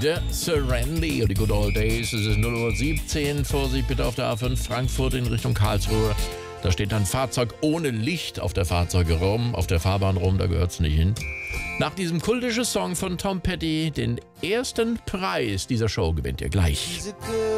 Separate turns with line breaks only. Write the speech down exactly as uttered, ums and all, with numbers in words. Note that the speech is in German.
The Serenity und die Good Old Days. Es ist null Uhr siebzehn. Vorsicht bitte auf der A fünf Frankfurt in Richtung Karlsruhe. Da steht ein Fahrzeug ohne Licht auf der Fahrzeuge rum, auf der Fahrbahn rum, da gehört es nicht hin. Nach diesem kultischen Song von Tom Petty, den ersten Preis dieser Show gewinnt ihr gleich.